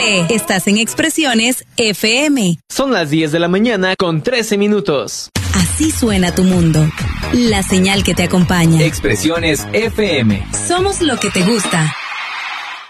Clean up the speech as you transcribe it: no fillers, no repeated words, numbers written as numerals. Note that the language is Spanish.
Ríete. Estás en Expresiones FM. Son las 10 de la mañana con 13 minutos. Así suena tu mundo. La señal que te acompaña. Expresiones FM. Somos lo que te gusta.